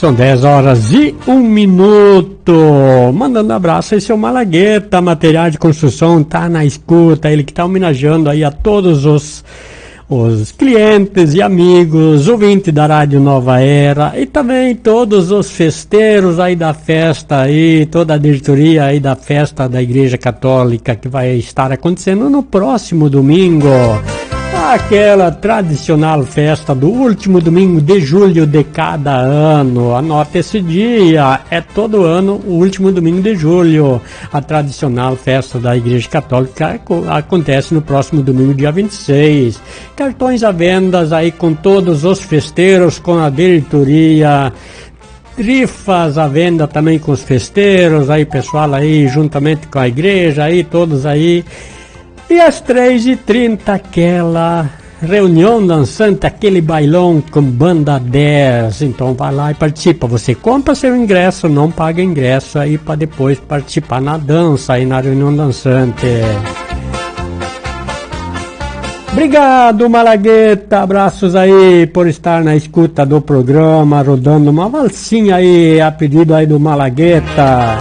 São 10h01. Mandando abraço aí, seu Malagueta, material de construção, tá na escuta, ele que tá homenageando aí a todos os clientes e amigos, ouvintes da Rádio Nova Era e também todos os festeiros aí da festa aí, toda a diretoria aí da festa da Igreja Católica que vai estar acontecendo no próximo domingo. Aquela tradicional festa do último domingo de julho de cada ano. Anota esse dia, é todo ano o último domingo de julho. A tradicional festa da Igreja Católica acontece no próximo domingo, dia 26. Cartões à venda aí com todos os festeiros, com a diretoria. Rifas à venda também com os festeiros, aí pessoal aí juntamente com a igreja, aí todos aí. E às 3h30, aquela reunião dançante, aquele bailão com banda 10. Então vai lá e participa. Você compra seu ingresso, não paga ingresso aí para depois participar na dança aí na reunião dançante. Obrigado, Malagueta, abraços aí por estar na escuta do programa, rodando uma valsinha aí a pedido aí do Malagueta.